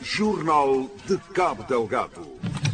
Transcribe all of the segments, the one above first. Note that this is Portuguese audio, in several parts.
Jornal de Cabo Delgado.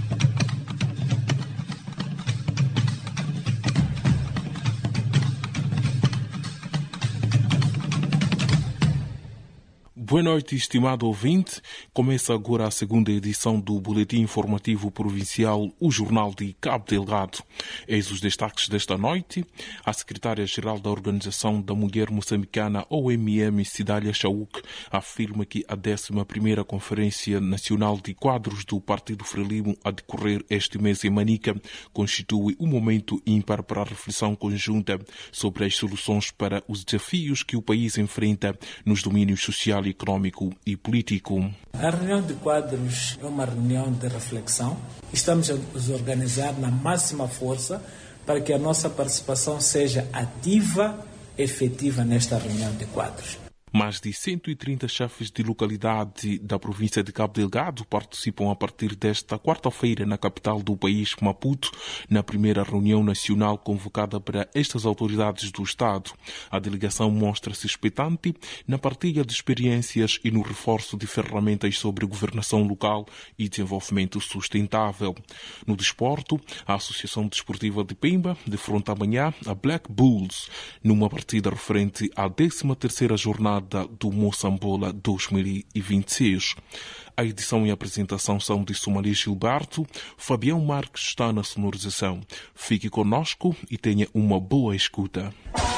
Boa noite, estimado ouvinte. Começa agora a segunda edição do Boletim Informativo Provincial, o Jornal de Cabo Delgado. Eis os destaques desta noite. A secretária-geral da Organização da Mulher Moçambicana, OMM, Cidália Chauk, afirma que a 11ª Conferência Nacional de Quadros do Partido Frelimo, a decorrer este mês em Manica, constitui um momento ímpar para a reflexão conjunta sobre as soluções para os desafios que o país enfrenta nos domínios social, económico e político. A reunião de quadros é uma reunião de reflexão. Estamos a nos organizar na máxima força para que a nossa participação seja ativa, efetiva nesta reunião de quadros. Mais de 130 chefes de localidade da província de Cabo Delgado participam a partir desta quarta-feira na capital do país, Maputo, na primeira reunião nacional convocada para estas autoridades do Estado. A delegação mostra-se expectante na partilha de experiências e no reforço de ferramentas sobre governação local e desenvolvimento sustentável. No desporto, a Associação Desportiva de Pemba defronta amanhã a Black Bulls numa partida referente à 13ª jornada do Moçambola 2026. A edição e a apresentação são de Somalia Gilberto. Fabião Marques está na sonorização. Fique conosco e tenha uma boa escuta.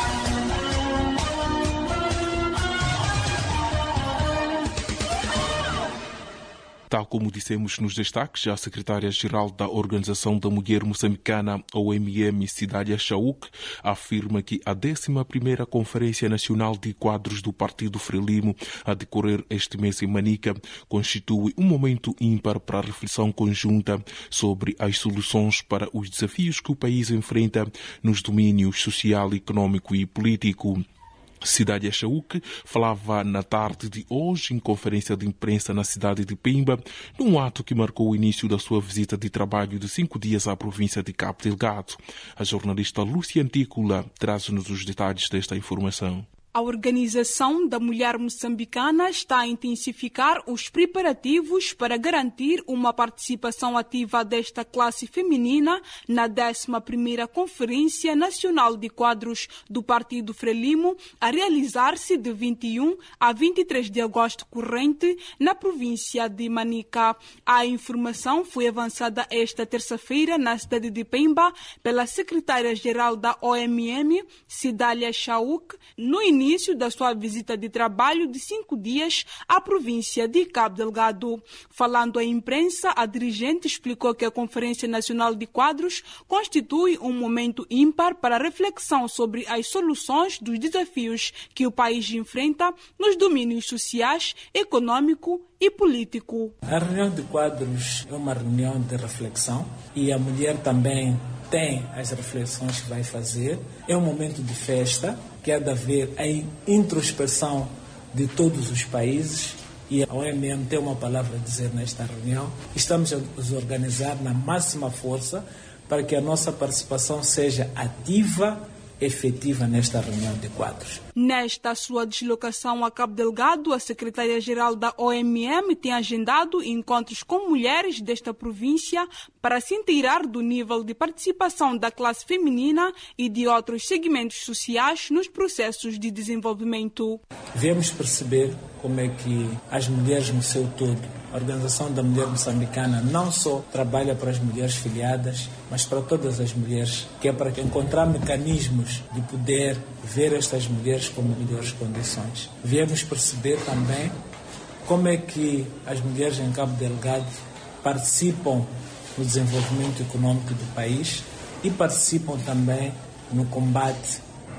Tal como dissemos nos destaques, a secretária-geral da Organização da Mulher Moçambicana, OMM, Cidália Chauk, afirma que a 11ª Conferência Nacional de Quadros do Partido Frelimo, a decorrer este mês em Manica, constitui um momento ímpar para a reflexão conjunta sobre as soluções para os desafios que o país enfrenta nos domínios social, económico e político. Cidália Chauk falava na tarde de hoje em conferência de imprensa na cidade de Pemba, num ato que marcou o início da sua visita de trabalho de 5 dias à província de Cabo Delgado. A jornalista Lúcia Antícola traz-nos os detalhes desta informação. A Organização da Mulher Moçambicana está a intensificar os preparativos para garantir uma participação ativa desta classe feminina na 11ª Conferência Nacional de Quadros do Partido Frelimo, a realizar-se de 21 a 23 de agosto corrente na província de Manica. A informação foi avançada esta terça-feira na cidade de Pemba pela secretária-geral da OMM, Cidália Chauk, no início da sua visita de trabalho de 5 dias à província de Cabo Delgado. Falando à imprensa, a dirigente explicou que a Conferência Nacional de Quadros constitui um momento ímpar para a reflexão sobre as soluções dos desafios que o país enfrenta nos domínios sociais, econômico e político. A reunião de quadros é uma reunião de reflexão e a mulher também tem as reflexões que vai fazer. É um momento de festa, que há de haver a introspeção de todos os países e a OMM tem uma palavra a dizer nesta reunião. Estamos a nos organizar na máxima força para que a nossa participação seja ativa, efetiva nesta reunião de quadros. Nesta sua deslocação a Cabo Delgado, a secretária-geral da OMM tem agendado encontros com mulheres desta província para se inteirar do nível de participação da classe feminina e de outros segmentos sociais nos processos de desenvolvimento. Viemos perceber como é que as mulheres no seu todo, a Organização da Mulher Moçambicana não só trabalha para as mulheres filiadas, mas para todas as mulheres, que é para encontrar mecanismos de poder ver estas mulheres com melhores condições. Viemos perceber também como é que as mulheres em Cabo Delgado participam no desenvolvimento econômico do país e participam também no combate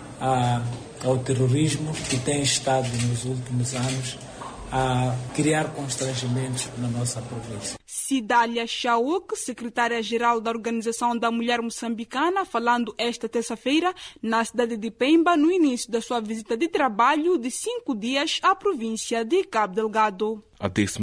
ao terrorismo que tem estado nos últimos anos a criar constrangimentos na nossa província. Cidália Chauk, secretária-geral da Organização da Mulher Moçambicana, falando esta terça-feira na cidade de Pemba, no início da sua visita de trabalho de 5 dias à província de Cabo Delgado. A